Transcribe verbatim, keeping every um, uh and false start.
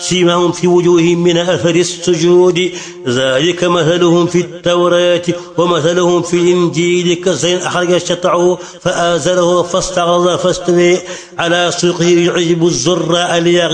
سيماهم في وجوههم من أثر السجود ذلك مثلهم في التوراة ومثلهم في الإنجيل كزين أخرج شطعه فآزره فاستغلظ فاستوى على سوقه يعجب الزراء